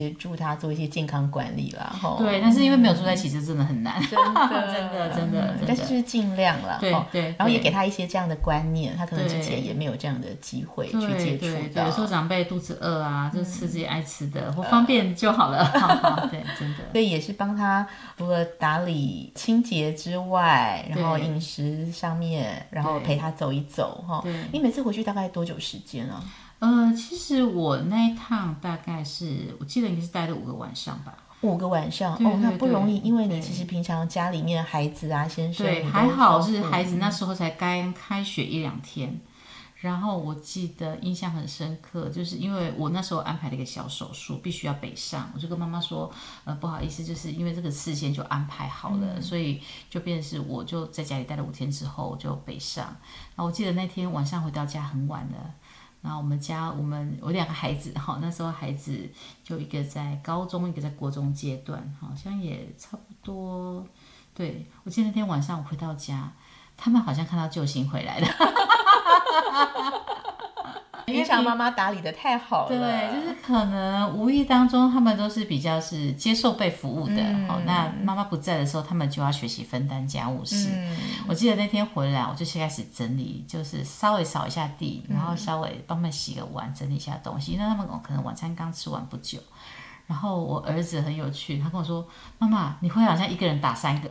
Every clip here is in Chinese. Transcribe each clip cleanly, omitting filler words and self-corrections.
协助他做一些健康管理啦。 对，但是因为没有住在一起，这真的很难， 真的真的， 但是就是尽量啦。 对， 然后也给他一些这样的观念，他可能之前也没有这样的机会去接触到。 有时候长辈肚子饿啊，就吃自己爱吃的，或方便就好了。对，真的。 所以也是帮他除了打理清洁之外，然后饮食上面，然后陪他走一走哈。你每次回去大概多久时间啊？ 其实我那一趟大概是我记得应该是待了5个晚上吧。 5个晚上哦，那不容易，因为你其实平常家里面孩子啊、先生， 对，还好是孩子那时候才刚开学1-2天。然后我记得印象很深刻，就是因为我那时候安排了一个小手术，必须要北上，我就跟妈妈说，不好意思，就是因为这个事先就安排好了，所以就变成是我就在家里待了5天之后，我就北上。然后我记得那天晚上回到家很晚了。然后我2个孩子那时候孩子就一个在高中，一个在国中阶段，好像也差不多。对，我记得那天晚上我回到家，他们好像看到救星回来了。 平常妈妈打理的太好了， 对，就是可能无意当中他们都是比较是接受被服务的。那妈妈不在的时候，他们就要学习分担家务事。我记得那天回来，我就先开始整理，就是稍微扫一下地，然后稍微帮他们洗个碗，整理一下东西，因为他们可能晚餐刚吃完不久。然后我儿子很有趣，他跟我说：“妈妈，你会好像一个人打3个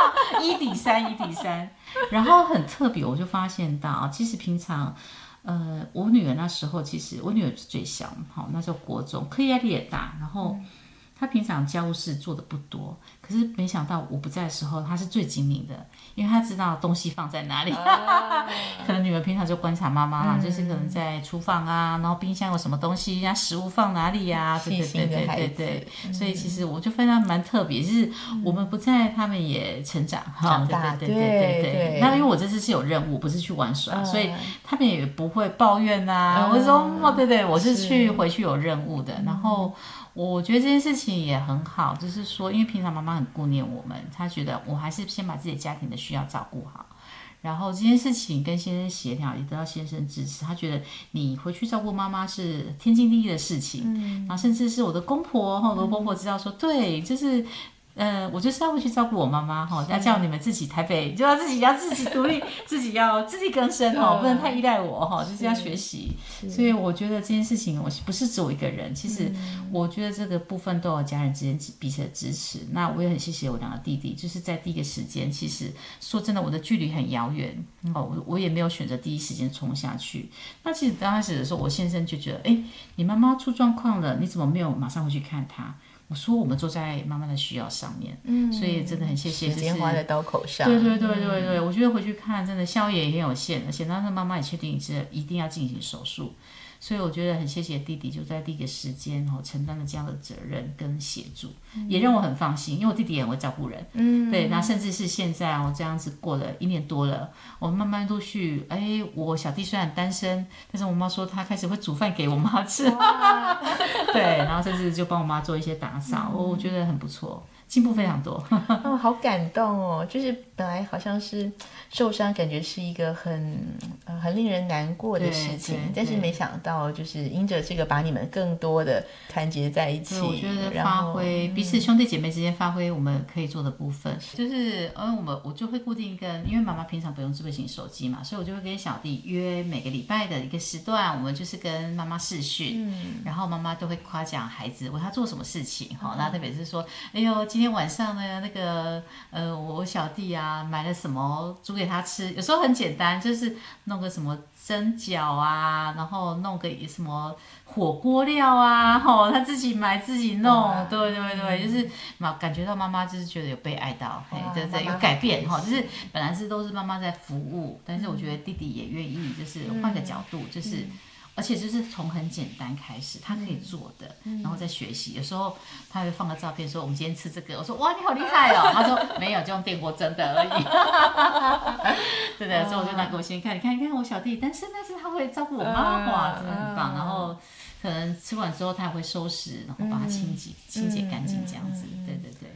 ，1抵3。”然后很特别，我就发现到，其实平常。我女儿那时候，其实我女儿是最小，那时候国中，课业压力也大，然后她平常家务事做的不多，可是没想到我不在的时候，她是最精明的，因为她知道东西放在哪里。可能女儿平常就观察妈妈啦，就是可能在厨房啊，然后冰箱有什么东西呀，食物放哪里呀，对，所以其实我就发现蛮特别，就是我们不在，他们也成长大， 对。那因为我这次是有任务，不是去玩耍，所以他们也不会抱怨啊。我说对，我是回去有任务的，然后。我觉得这件事情也很好，就是说，因为平常妈妈很顾念我们，她觉得我还是先把自己家庭的需要照顾好，然后这件事情跟先生协调，也得到先生支持。他觉得你回去照顾妈妈是天经地义的事情，然后甚至是我的公婆我的公婆知道说，对，就是。我就是要回去照顾我妈妈要叫你们自己台北就要自己独立，自己要自力更生不能太依赖我就是要学习。所以我觉得这件事情我不是只有一个人，其实我觉得这个部分都有家人之间彼此的支持。那我也很谢谢我2个弟弟，就是在第一个时间，其实说真的我的距离很遥远我也没有选择第一时间冲下去。那其实刚开始的时候，我先生就觉得你妈妈出状况了，你怎么没有马上回去看她？我说我们坐在妈妈的需要上面，所以真的很谢谢， 时间花在刀口上。 对，我觉得回去看真的效益也很有限，而且那妈妈也确定一定要进行手术，所以我觉得很谢谢弟弟就在第一个时间承担了这样的责任跟协助，也让我很放心，因为我弟弟也很会照顾人，对，那甚至是现在我这样子过了1年多了，我慢慢陆续，我小弟虽然单身，但是我妈说他开始会煮饭给我妈吃，对，然后甚至就帮我妈做一些打扫，我觉得很不错。进步非常多好感动哦！就是本来好像是受伤，感觉是一个很令人难过的事情，但是没想到就是因着这个把你们更多的团结在一起。 我觉得发挥彼此兄弟姐妹之间发挥我们可以做的部分，就是我就会固定因为妈妈平常不用智慧型手机嘛，所以我就会跟小弟约每个礼拜的一个时段，我们就是跟妈妈视讯，然后妈妈都会夸奖孩子为他做什么事情然后特别是说今天晚上呢，那个我小弟啊买了什么煮给他吃，有时候很简单，就是弄个什么蒸饺啊，然后弄个什么火锅料啊，他自己买自己弄，对，就是感觉到妈妈就是觉得有被爱到，对，有改变就是本来都是妈妈在服务，但是我觉得弟弟也愿意，就是换个角度，就是。而且就是从很简单开始，他可以做的，然后再学习。有时候他会放个照片说：“我们今天吃这个。”我说：“哇，你好厉害哦！”他说：“没有，就用电锅蒸的而已。”对的，所以我就拿给我先看，你看我小弟，但是他会照顾我妈妈，真的很棒。然后可能吃完之后，他也会收拾，然后把它清洁干净这样子。对。 哇，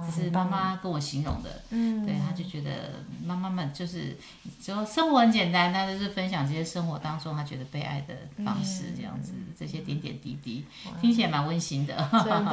这是妈妈跟我形容的。对，她就觉得妈妈们就是生活很简单，她就是分享这些生活当中她觉得被爱的方式，这样子，这些点点滴滴，听起来蛮温馨的。 真的